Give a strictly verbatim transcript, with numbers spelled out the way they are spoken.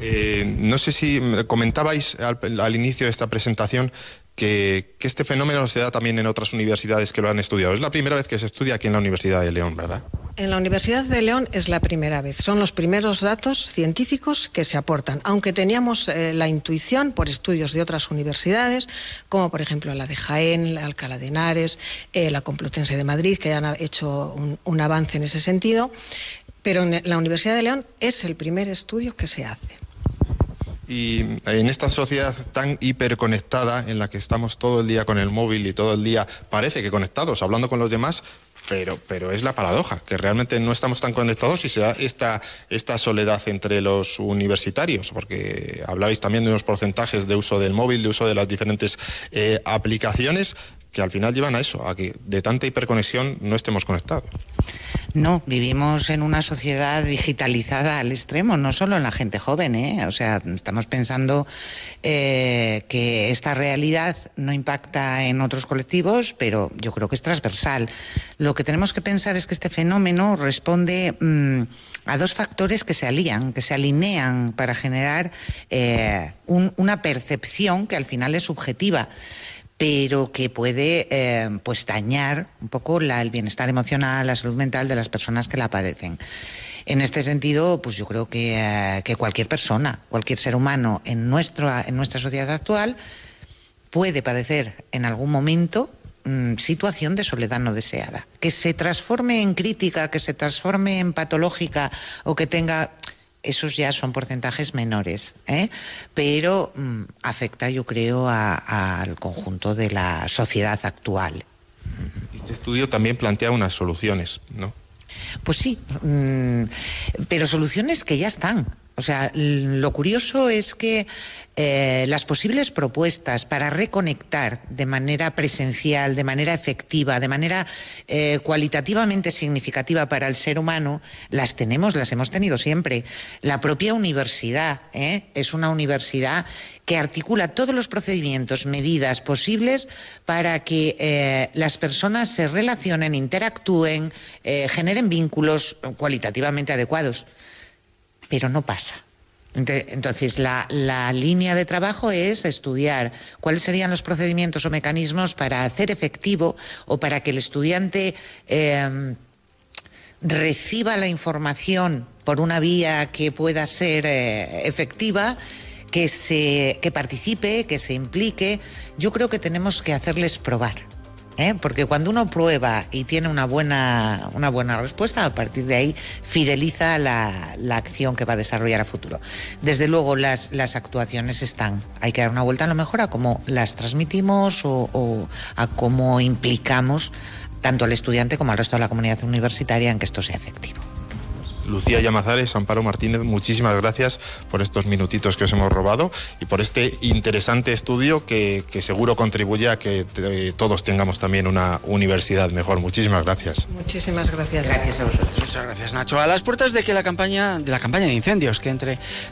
Eh, no sé si comentabais al, al inicio de esta presentación que, que este fenómeno se da también en otras universidades que lo han estudiado. Es la primera vez que se estudia aquí en la Universidad de León, ¿verdad? En la Universidad de León es la primera vez. Son los primeros datos científicos que se aportan, aunque teníamos eh, la intuición por estudios de otras universidades, como por ejemplo la de Jaén, la Alcalá de Henares, eh, la Complutense de Madrid, que han hecho un, un avance en ese sentido, pero en la Universidad de León es el primer estudio que se hace. Y en esta sociedad tan hiperconectada, en la que estamos todo el día con el móvil y todo el día parece que conectados, hablando con los demás, pero, pero es la paradoja, que realmente no estamos tan conectados y se da esta, esta soledad entre los universitarios, porque hablabais también de unos porcentajes de uso del móvil, de uso de las diferentes eh, aplicaciones, que al final llevan a eso, a que de tanta hiperconexión no estemos conectados. No, vivimos en una sociedad digitalizada al extremo, no solo en la gente joven, ¿eh? O sea, estamos pensando eh, que esta realidad no impacta en otros colectivos, pero yo creo que es transversal. Lo que tenemos que pensar es que este fenómeno responde mmm, a dos factores que se alían, que se alinean para generar eh, un, una percepción que al final es subjetiva, pero que puede eh, pues dañar un poco la, el bienestar emocional, la salud mental de las personas que la padecen. En este sentido, pues yo creo que, eh, que cualquier persona, cualquier ser humano en, nuestro, en nuestra sociedad actual puede padecer en algún momento mmm, situación de soledad no deseada. Que se transforme en crítica, que se transforme en patológica o que tenga... Esos ya son porcentajes menores, ¿eh? Pero mmm, afecta, yo creo, al conjunto de la sociedad actual. Este estudio también plantea unas soluciones, ¿no? Pues sí, mmm, pero soluciones que ya están. O sea, lo curioso es que eh, las posibles propuestas para reconectar de manera presencial, de manera efectiva, de manera eh, cualitativamente significativa para el ser humano, las tenemos, las hemos tenido siempre. La propia universidad ¿eh? es una universidad que articula todos los procedimientos, medidas posibles para que eh, las personas se relacionen, interactúen, eh, generen vínculos cualitativamente adecuados. Pero no pasa. Entonces, la, la línea de trabajo es estudiar cuáles serían los procedimientos o mecanismos para hacer efectivo o para que el estudiante eh, reciba la información por una vía que pueda ser eh, efectiva, que, se, que participe, que se implique. Yo creo que tenemos que hacerles probar. ¿Eh? Porque cuando uno prueba y tiene una buena, una buena respuesta, a partir de ahí fideliza la, la acción que va a desarrollar a futuro. Desde luego las, las actuaciones están, hay que dar una vuelta a lo mejor a cómo las transmitimos o, o a cómo implicamos tanto al estudiante como al resto de la comunidad universitaria en que esto sea efectivo. Lucía Llamazares, Amparo Martínez, muchísimas gracias por estos minutitos que os hemos robado y por este interesante estudio que, que seguro contribuye a que te, todos tengamos también una universidad mejor. Muchísimas gracias. Muchísimas gracias. Gracias a vosotros. Muchas gracias, Nacho. A las puertas de que la campaña de la campaña de incendios que entre